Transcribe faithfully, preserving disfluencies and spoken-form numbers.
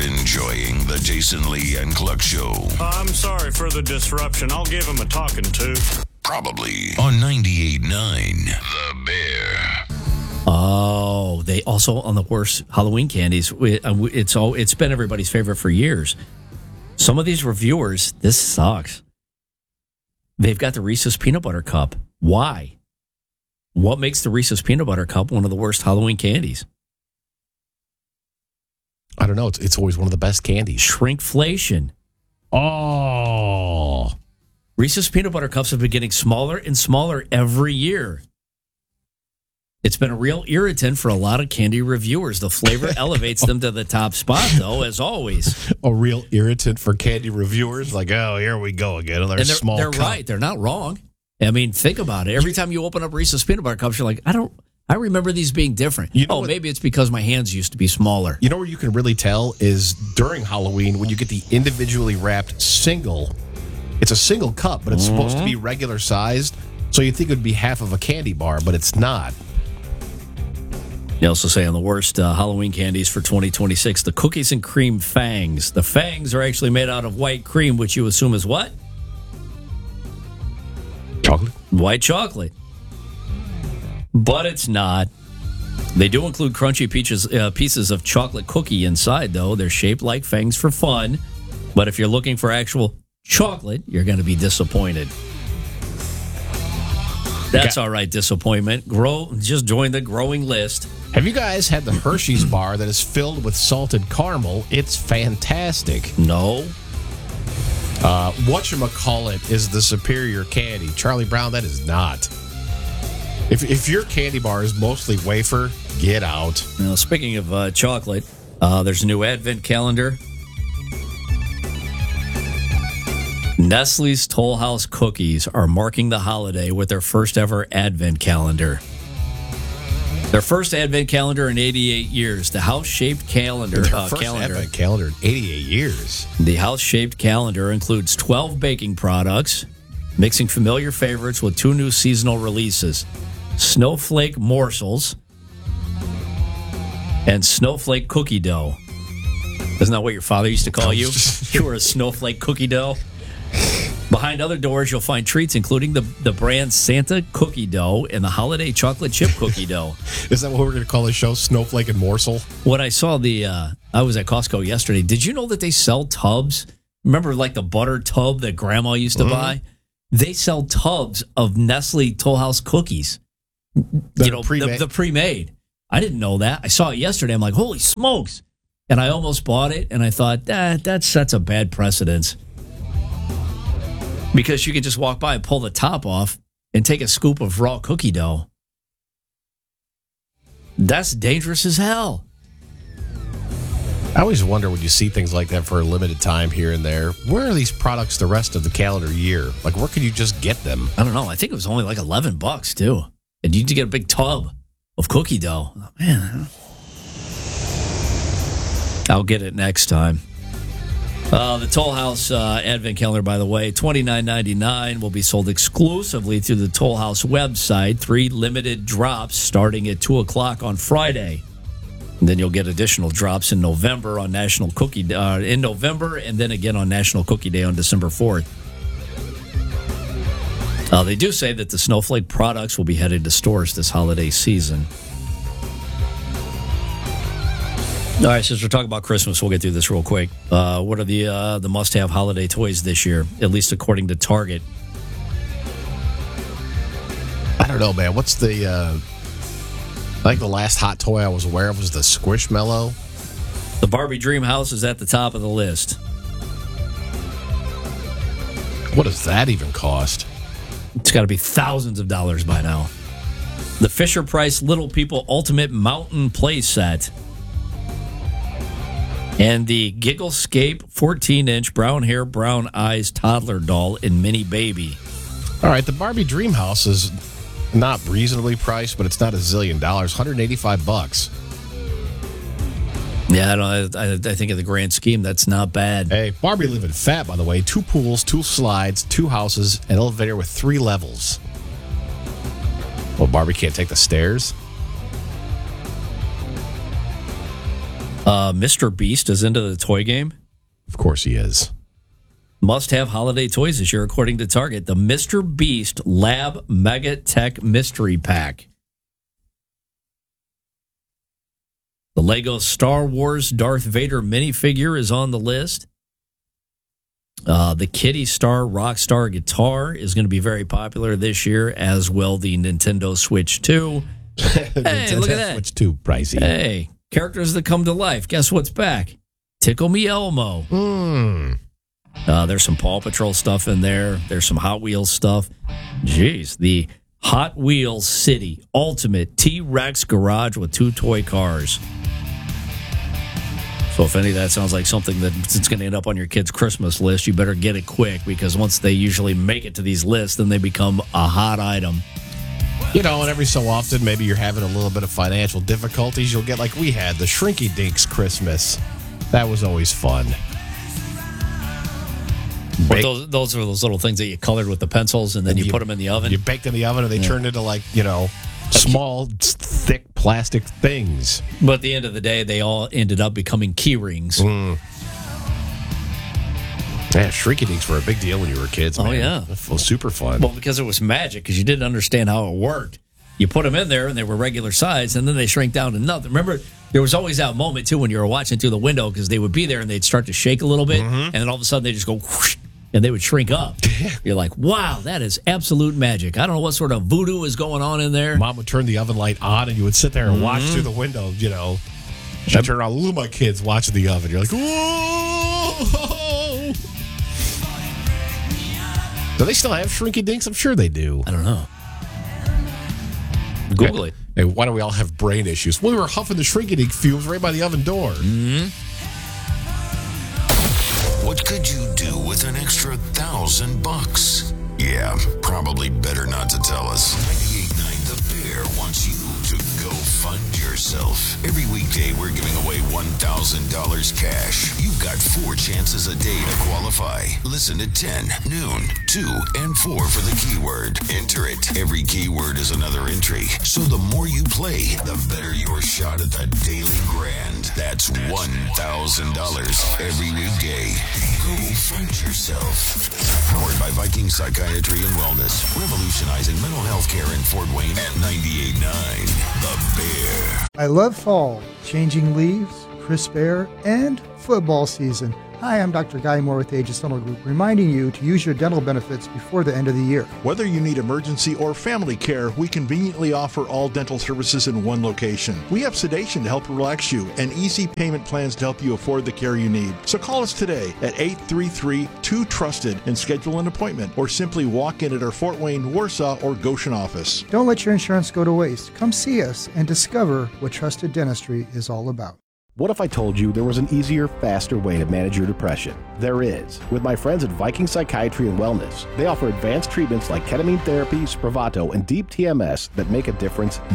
enjoying the Jason Lee and Cluck Show. I'm sorry for the disruption. I'll give him a talking to. Probably on ninety-eight point nine The Bear. Oh, they also on the worst Halloween candies. It's all it's been everybody's favorite for years. Some of these reviewers, this sucks. They've got the Reese's Peanut Butter Cup. Why? What makes the Reese's Peanut Butter Cup one of the worst Halloween candies? I don't know. It's, it's always one of the best candies. Shrinkflation. Oh. Reese's Peanut Butter Cups have been getting smaller and smaller every year. It's been a real irritant for a lot of candy reviewers. The flavor elevates them to the top spot, though, as always. A real irritant for candy reviewers. Like, oh, here we go again. Another and they're, small they're cup. right. They're not wrong. I mean, think about it. Every time you open up Reese's Peanut Butter Cups, you're like, I don't... I remember these being different. You know oh, what, maybe it's because my hands used to be smaller. You know where you can really tell is during Halloween when you get the individually wrapped single. It's a single cup, but it's mm-hmm. supposed to be regular sized. So you'd think it would be half of a candy bar, but it's not. They also say on the worst uh, Halloween candies for twenty twenty-six, the cookies and cream fangs. The fangs are actually made out of white cream, which you assume is what? Chocolate. White chocolate. But it's not. They do include crunchy peaches, uh, pieces of chocolate cookie inside, though. They're shaped like fangs for fun. But if you're looking for actual chocolate, you're going to be disappointed. That's all right, disappointment. Grow, just join the growing list. Have you guys had the Hershey's bar that is filled with salted caramel? It's fantastic. No. Uh, whatchamacallit is the superior candy. Charlie Brown, that is not. If if your candy bar is mostly wafer, get out. Now, speaking of uh, chocolate, uh, there's a new advent calendar. Nestle's Toll House cookies are marking the holiday with their first ever advent calendar. Their first advent calendar in eighty-eight years. The house-shaped calendar. Their uh, first calendar. advent calendar in eighty-eight years. The house-shaped calendar includes twelve baking products, mixing familiar favorites with two new seasonal releases. Snowflake morsels and snowflake cookie dough. Isn't that what your father used to call you? You were a snowflake cookie dough. Behind other doors, you'll find treats including the, the brand Santa cookie dough and the holiday chocolate chip cookie dough. Is that what we're going to call the show, Snowflake and Morsel? When I saw the, uh, I was at Costco yesterday. Did you know that they sell tubs? Remember like the butter tub that Grandma used to mm-hmm. buy? They sell tubs of Nestle Toll House cookies. The you know, pre-made. The, the pre-made. I didn't know that. I saw it yesterday. I'm like, holy smokes. And I almost bought it, and I thought, that, that sets a bad precedence. Because you can just walk by and pull the top off and take a scoop of raw cookie dough. That's dangerous as hell. I always wonder when you see things like that for a limited time here and there, where are these products the rest of the calendar year? Like, where can you just get them? I don't know. I think it was only like eleven bucks, too. And you need to get a big tub of cookie dough. Oh, man, I'll get it next time. Uh, the Toll House uh, Advent Calendar, by the way, twenty-nine ninety-nine, will be sold exclusively through the Toll House website. Three limited drops starting at two o'clock on Friday. And then you'll get additional drops in November on National Cookie uh, in November, and then again on National Cookie Day on December fourth. Uh, they do say that the Snowflake products will be headed to stores this holiday season. All right, since we're talking about Christmas, we'll get through this real quick. Uh, what are the uh, the must-have holiday toys this year, at least according to Target? I don't know, man. What's the... Uh, I think the last hot toy I was aware of was the Squishmallow. The Barbie Dream House is at the top of the list. What does that even cost? It's got to be thousands of dollars by now. The Fisher-Price Little People Ultimate Mountain Play Set. And the Gigglescape fourteen-inch brown hair, brown eyes toddler doll in Mini Baby. All right, the Barbie Dream House is not reasonably priced, but it's not a zillion dollars. one hundred eighty-five bucks. Yeah, I, don't, I, I think in the grand scheme, that's not bad. Hey, Barbie living fat, by the way. Two pools, two slides, two houses, an elevator with three levels. Well, Barbie can't take the stairs. Uh, Mister Beast is into the toy game. Of course he is. Must-have holiday toys this year, according to Target. The Mister Beast Lab Mega Tech Mystery Pack. The Lego Star Wars Darth Vader minifigure is on the list. Uh, the Kitty Star Rockstar guitar is going to be very popular this year, as will the Nintendo Switch two. Hey, look at that. Switch two, pricey. Hey, characters that come to life. Guess what's back? Tickle Me Elmo. Hmm. Uh, there's some Paw Patrol stuff in there. There's some Hot Wheels stuff. Jeez, the Hot Wheels City Ultimate T-Rex Garage with two toy cars. So if any of that sounds like something that's going to end up on your kid's Christmas list, you better get it quick, because once they usually make it to these lists, then they become a hot item. You know, and every so often, maybe you're having a little bit of financial difficulties. You'll get, like we had, the Shrinky Dinks Christmas. That was always fun. But those, those are those little things that you colored with the pencils, and then you, you put them in the oven. You baked in the oven, and they yeah. turned into, like, you know, small, thick plastic things. But at the end of the day, they all ended up becoming key rings. Mm. Yeah, Shrinky Dinks were a big deal when you were kids, man. Oh, yeah. It was super fun. Well, because it was magic, because you didn't understand how it worked. You put them in there, and they were regular size, and then they shrink down to nothing. Remember, there was always that moment, too, when you were watching through the window, because they would be there, and they'd start to shake a little bit, mm-hmm. and then all of a sudden, they just go whoosh, and they would shrink up. You're like, wow, that is absolute magic. I don't know what sort of voodoo is going on in there. Mom would turn the oven light on, and you would sit there and mm-hmm. watch through the window, you know. She'd turn on, look at my kids watching the oven. You're like, whoa! Do they still have Shrinky Dinks? I'm sure they do. I don't know. Google it. Hey, why do we all have brain issues? We were huffing the Shrinky Dink fumes right by the oven door. Mm-hmm. What could you do with an extra thousand bucks? Yeah, probably better not to tell us. ninety-eight point nine The Bear wants you to go fund yourself. Every weekday, we're giving away one thousand dollars cash. You've got four chances a day to qualify. Listen at ten, noon, two, and four for the keyword. Enter it. Every keyword is another entry. So the more you play, the better your shot at the daily grand. That's one thousand dollars every weekday. Go fund yourself. Powered by Viking Psychiatry and Wellness. Revolutionizing mental health care in Fort Wayne at ninety-eight point nine The Bear. I love fall, changing leaves, crisp air, and football season. Hi, I'm Doctor Guy Moore with Aegis Dental Group, reminding you to use your dental benefits before the end of the year. Whether you need emergency or family care, we conveniently offer all dental services in one location. We have sedation to help relax you and easy payment plans to help you afford the care you need. So call us today at eight three three, two trusted and schedule an appointment, or simply walk in at our Fort Wayne, Warsaw, or Goshen office. Don't let your insurance go to waste. Come see us and discover what trusted dentistry is all about. What if I told you there was an easier, faster way to manage your depression? There is. With my friends at Viking Psychiatry and Wellness, they offer advanced treatments like ketamine therapy, Spravato, and deep T M S that make a difference